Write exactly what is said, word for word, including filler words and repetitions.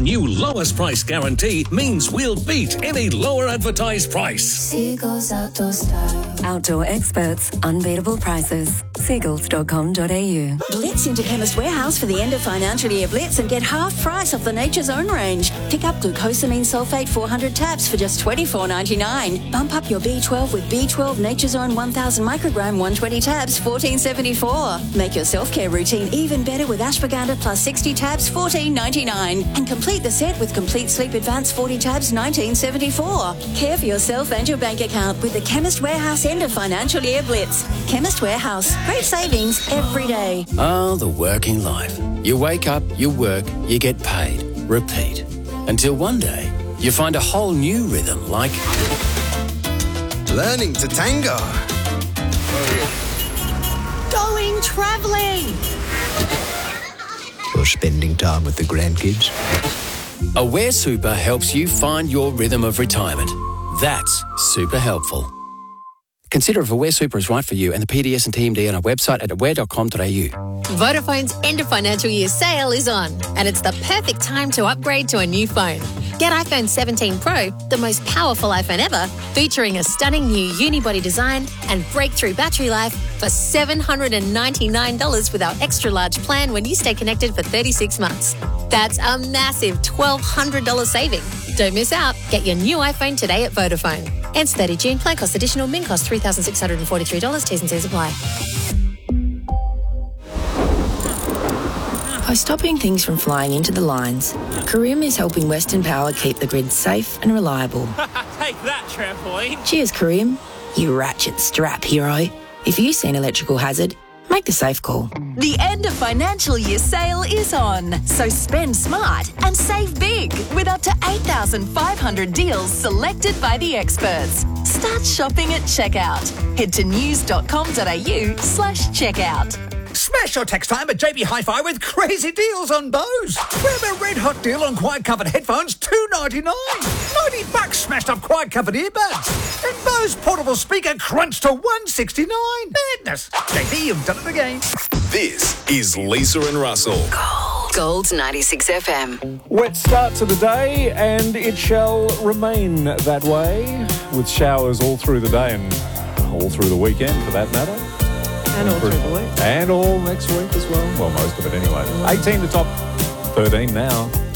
new lowest price guarantee means we'll beat any lower advertised price. Seagulls Outdoor Style. Outdoor experts, unbeatable prices. seagulls dot com dot a u. Blitz into Chemist Warehouse for the end of financial year Blitz and get half price off the Nature's Own range. Pick up glucosamine sulfate four hundred tabs for just twenty-four ninety-nine. Bump up your B twelve with B twelve Nature's Own one thousand microgram one hundred twenty tabs, fourteen seventy-four. Make your self-care routine even better with ashwagandha plus sixty tabs, fourteen ninety-nine. And complete the set with Complete Sleep Advanced forty tabs, nineteen seventy-four. Care for yourself and your bank account with the Chemist Warehouse end of financial year Blitz. Chemist Warehouse. Great savings every day. Oh, the working life. You wake up, you work, you get paid. Repeat. Until one day, you find a whole new rhythm like... learning to tango. Going travelling. Or spending time with the grandkids. Aware Super helps you find your rhythm of retirement. That's super helpful. Consider if Aware Super is right for you and the P D S and T M D on our website at aware dot com dot a u. Vodafone's end of financial year sale is on, and it's the perfect time to upgrade to a new phone. Get iPhone seventeen Pro, the most powerful iPhone ever, featuring a stunning new unibody design and breakthrough battery life for seven hundred ninety-nine dollars with our extra large plan when you stay connected for thirty-six months. That's a massive twelve hundred dollars saving. Don't miss out. Get your new iPhone today at Vodafone. Ends thirty June. Plan cost additional. Min cost three thousand six hundred forty-three dollars. T's and C's apply. By stopping things from flying into the lines, Carim is helping Western Power keep the grid safe and reliable. Take that, trampoline. Cheers, Carim. You ratchet strap hero. If you see an electrical hazard, make the safe call. The end of financial year sale is on, so spend smart and save big with up to eight thousand five hundred deals selected by the experts. Start shopping at checkout. Head to news dot com dot a u slash checkout. Smash your text time at J B Hi-Fi with crazy deals on Bose. Grab a red hot deal on quiet covered headphones, two ninety-nine. ninety bucks smashed up quiet covered earbuds. And Bose portable speaker crunched to one sixty-nine. Madness. J B, you've done it again. This is Lisa and Russell. Gold. Gold's ninety-six F M. Wet start to the day, and it shall remain that way, with showers all through the day and all through the weekend, for that matter. And all through the week. And all next week as well. Well, most of it anyway. eighteen to top, thirteen now.